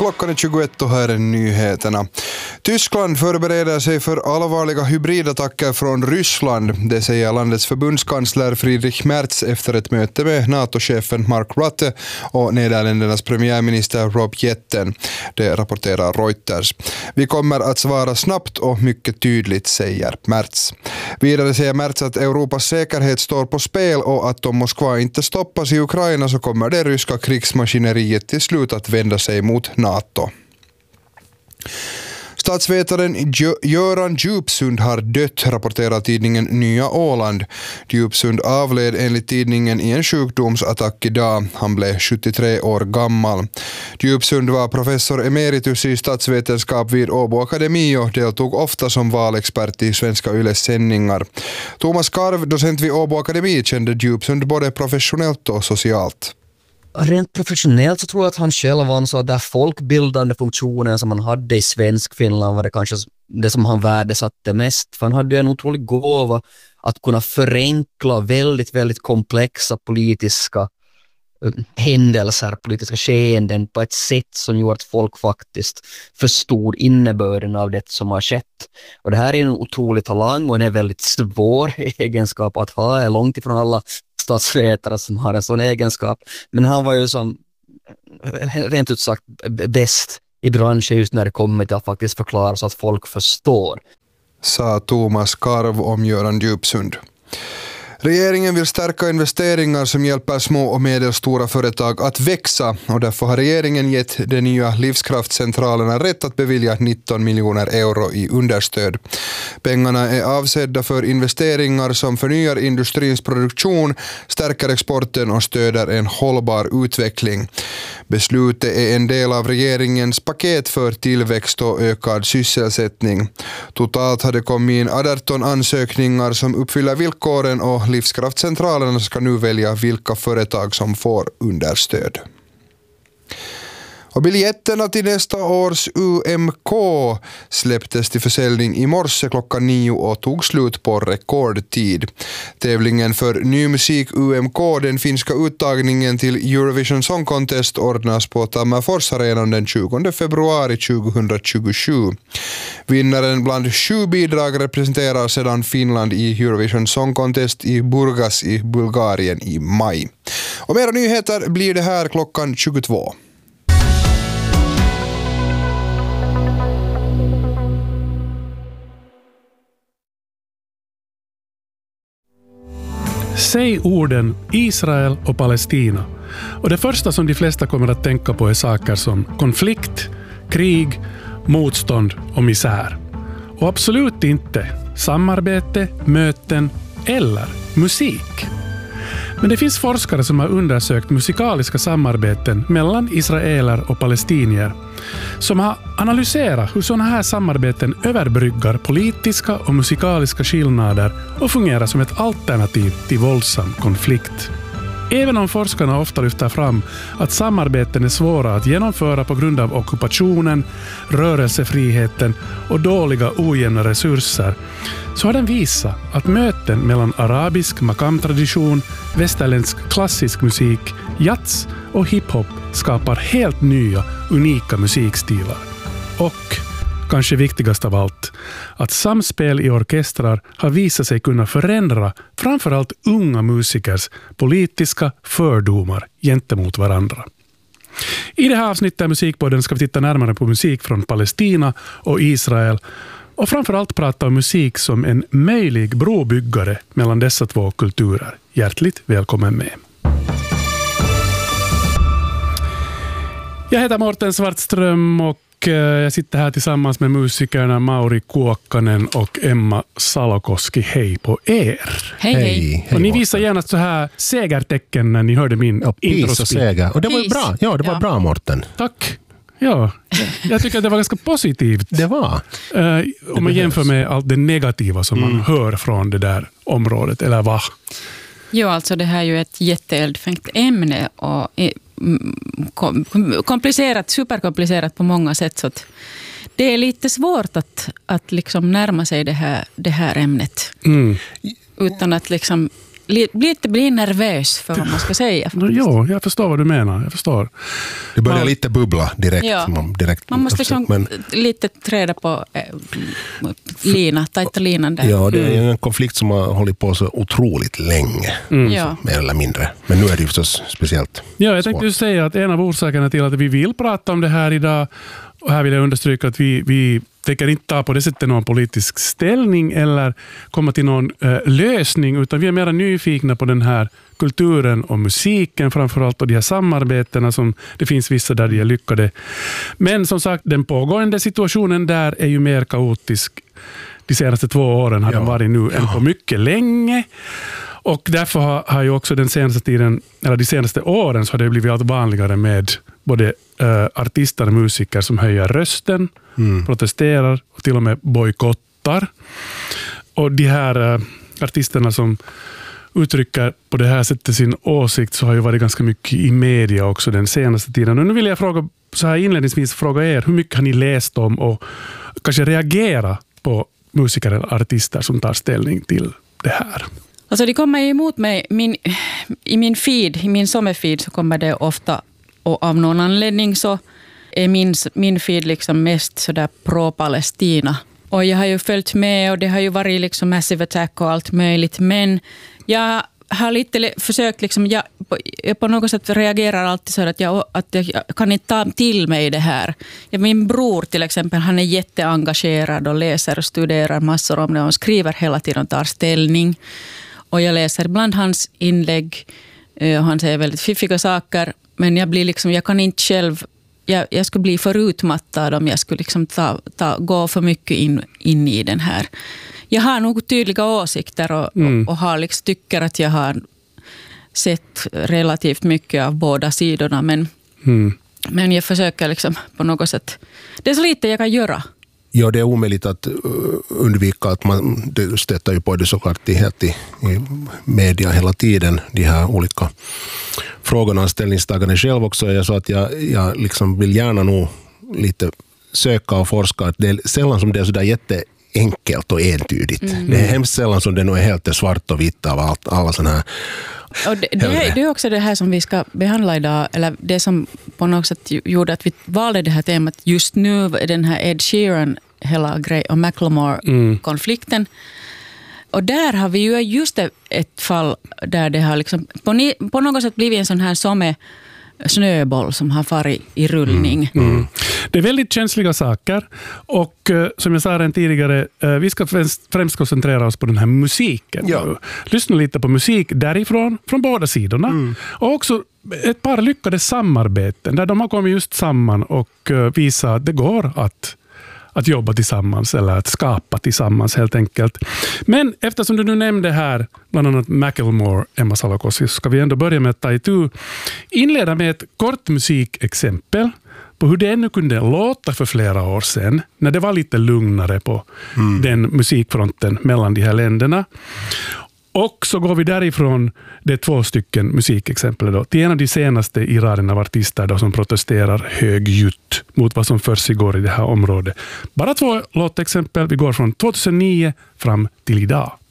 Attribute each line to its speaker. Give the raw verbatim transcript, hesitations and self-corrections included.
Speaker 1: Klockan är tjugoett och här är nyheterna. Tyskland förbereder sig för allvarliga hybridattacker från Ryssland. Det säger landets förbundskansler Friedrich Merz efter ett möte med NATO-chefen Mark Rutte och Nederländernas premiärminister Rob Jetten. Det rapporterar Reuters. Vi kommer att svara snabbt och mycket tydligt, säger Merz. Vidare säger Merz att Europas säkerhet står på spel och att om Moskva inte stoppas i Ukraina så kommer det ryska krigsmaskineriet till slut att vända sig mot NATO. Statsvetaren Göran Djupsund har dött, rapporterar tidningen Nya Åland. Djupsund avled enligt tidningen i en sjukdomsattack idag. Han blev sjuttiotre år gammal. Djupsund var professor emeritus i statsvetenskap vid Åbo Akademi och deltog ofta som valexpert i Svenska Yles sändningar. Thomas Karv, docent vid Åbo Akademi, kände Djupsund både professionellt och socialt.
Speaker 2: Rent professionellt så tror jag att han själv ansåg där folkbildande funktionen som han hade i svensk Finland var det kanske det som han värdesatte mest. För han hade en otrolig gåva att kunna förenkla väldigt, väldigt komplexa politiska händelser, politiska skeenden på ett sätt som gjorde att folk faktiskt förstod innebörden av det som har skett. Och det här är en otrolig talang och en väldigt svår egenskap att ha. Är långt ifrån alla statsvetare som har en sån egenskap. Men han var ju som rent ut sagt bäst i branschen just när det kommer till att faktiskt förklara så att folk förstår.
Speaker 1: Sa Thomas Karv om Göran Djupsund. Regeringen vill stärka investeringar som hjälper små och medelstora företag att växa och därför har regeringen gett de nya livskraftcentralerna rätt att bevilja nitton miljoner euro i understöd. Pengarna är avsedda för investeringar som förnyar industrins produktion, stärker exporten och stöder en hållbar utveckling. Beslutet är en del av regeringens paket för tillväxt och ökad sysselsättning. Totalt hade kommit in arton ansökningar som uppfyller villkoren och livskraftcentralerna ska nu välja vilka företag som får understöd. Och biljetterna till nästa års U M K släpptes till försäljning i morse klockan nio och tog slut på rekordtid. Tävlingen för ny musik U M K, den finska uttagningen till Eurovision Song Contest, ordnas på Tammerfors-arenan den tjugonde februari tjugohundratjugosju. Vinnaren bland sju bidrag representerar sedan Finland i Eurovision Song Contest i Burgas i Bulgarien i maj. Och mera nyheter blir det här klockan tjugotvå.
Speaker 3: Säg orden Israel och Palestina. Och det första som de flesta kommer att tänka på är saker som konflikt, krig, motstånd och misär. Och absolut inte samarbete, möten eller musik. Men det finns forskare som har undersökt musikaliska samarbeten mellan israeler och palestinier som har analyserat hur sådana här samarbeten överbryggar politiska och musikaliska skillnader och fungerar som ett alternativ till våldsam konflikt. Även om forskarna ofta lyfter fram att samarbeten är svåra att genomföra på grund av ockupationen, rörelsefriheten och dåliga ojämna resurser, så har den visat att möten mellan arabisk makam-tradition, västerländsk klassisk musik, jazz och hiphop skapar helt nya, unika musikstilar. Och, kanske viktigast av allt, att samspel i orkestrar har visat sig kunna förändra framförallt unga musikers politiska fördomar gentemot varandra. I det här avsnittet av Musikpodden ska vi titta närmare på musik från Palestina och Israel och framförallt prata om musik som en möjlig brobyggare mellan dessa två kulturer. Hjärtligt välkommen med. Jag heter Morten Svartström och jag sitter här tillsammans med musikerna Mauri Kuokkanen och Emma Salokoski. Hej på er!
Speaker 4: Hej, hej.
Speaker 3: Och ni visar gärna så här segertecken när ni hörde min
Speaker 4: ja,
Speaker 3: intro.
Speaker 4: Och seger. Och det var ju bra. Ja, det var ja. bra, Morten.
Speaker 3: Tack. Ja, jag tycker att det var ganska positivt.
Speaker 4: Det var.
Speaker 3: Uh, om man jämför med allt det negativa som mm. man hör från det där området, eller vad?
Speaker 5: Jo, alltså det här är ju ett jätteeldfängt ämne och komplicerat, superkomplicerat på många sätt, så att det är lite svårt att, att liksom närma sig det här, det här ämnet mm. utan att liksom lite blir nervös för vad man ska säga.
Speaker 3: Jo, jag förstår vad du menar. Jag förstår.
Speaker 4: Det börjar
Speaker 3: man,
Speaker 4: lite bubbla direkt.
Speaker 5: Ja.
Speaker 4: Man, direkt
Speaker 5: man måste liksom men, lite träda på äh, lina, tajta linan där.
Speaker 4: Ja, det är en konflikt som har hållit på så otroligt länge. Mm.
Speaker 5: Ja.
Speaker 4: Mer eller mindre. Men nu är det ju förstås speciellt.
Speaker 3: Ja, jag tänkte ju säga att en av orsakerna till att vi vill prata om det här idag, och här vill jag understryka att vi, vi tänker inte ta på det sättet någon politisk ställning eller komma till någon eh, lösning, utan vi är mer nyfikna på den här kulturen och musiken framförallt, och de här samarbetena som det finns vissa där de är lyckade. Men som sagt, den pågående situationen där är ju mer kaotisk. De senaste två åren har ja. den varit nu än på mycket länge. Och därför har, har ju också den senaste tiden, eller de senaste åren, så har det blivit allt vanligare med både äh, artister och musiker som höjer rösten, mm. protesterar och till och med bojkottar. Och de här äh, artisterna som uttrycker på det här sättet sin åsikt, så har ju varit ganska mycket i media också den senaste tiden. Och nu vill jag fråga, så här inledningsvis fråga er, hur mycket har ni läst om och kanske reagera på musiker eller artister som tar ställning till det här?
Speaker 5: Alltså det kommer emot mig, min, i min feed, i min sommarfeed så kommer det ofta, och av någon anledning så är min, min feed liksom mest sådär pro-Palestina. Och jag har ju följt med och det har ju varit liksom Massive Attack och allt möjligt, men jag har lite försökt liksom, jag, jag på något sätt reagerar alltid så att jag, att jag kan inte ta till mig det här. Ja, min bror till exempel, han är jätteengagerad och läser och studerar massor om det och skriver hela tiden och tar ställning. Och jag läser ibland hans inlägg och han säger väldigt fiffiga saker, men jag blir liksom, jag kan inte själv, jag, jag skulle bli för utmattad om jag skulle liksom ta, ta, gå för mycket in, in i den här. Jag har nog tydliga åsikter och, mm. och, och har liksom, tycker att jag har sett relativt mycket av båda sidorna, men, mm. men jag försöker liksom på något sätt, det är så lite jag kan göra.
Speaker 4: Ja, det är omöjligt att undvika att man det stöter ju på det såklart i, helt i, i media hela tiden, de här olika frågorna och ställningstagande själv också. Jag sa att jag, jag liksom vill gärna nog lite söka och forska. Det är sällan som det är sådär jätteenkelt och entydigt. Mm. Det är hemskt sällan som det nog är helt svart och vitt av allt, alla sådana här.
Speaker 5: Och det, det, är, det är också det här som vi ska behandla idag, eller det som på något sätt gjorde att vi valde det här temat just nu, den här Ed Sheeran hela grej och Macklemore-konflikten. Mm. Och där har vi ju just ett fall där det har liksom på, ni, på något sätt blivit en sån här som är snöboll som har farit i rullning.
Speaker 3: Mm. Mm. Det är väldigt känsliga saker och uh, som jag sa redan tidigare, uh, vi ska främst, främst koncentrera oss på den här musiken. Ja. Lyssna lite på musik därifrån, från båda sidorna. Mm. Och också ett par lyckade samarbeten där de har kommit just samman och uh, visat att det går att att jobba tillsammans eller att skapa tillsammans helt enkelt. Men eftersom du nu nämnde här bland annat Macklemore, Emma Salakossi, så ska vi ändå börja med att ta itu. Inleda med ett kort musikexempel på hur det ännu kunde låta för flera år sedan när det var lite lugnare på mm. den musikfronten mellan de här länderna. Och så går vi därifrån, det är två stycken musikexempel då, till en av de senaste i raden av artister då, som protesterar högljutt mot vad som försiggår i det här området. Bara två låtexempel, vi går från tjugohundranio fram till idag.